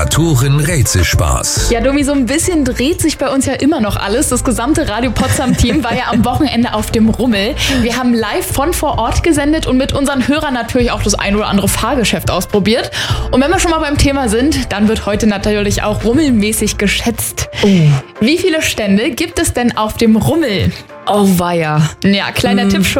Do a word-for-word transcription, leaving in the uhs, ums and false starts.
Moderatorin Rätselspaß. Ja, Domi, so ein bisschen dreht sich bei uns ja immer noch alles. Das gesamte Radio Potsdam-Team war ja am Wochenende auf dem Rummel. Wir haben live von vor Ort gesendet und mit unseren Hörern natürlich auch das ein oder andere Fahrgeschäft ausprobiert. Und wenn wir schon mal beim Thema sind, dann wird heute natürlich auch rummelmäßig geschätzt. Oh. Wie viele Stände gibt es denn auf dem Rummel? Oh weia. Ja, kleiner hm. Tipp schon.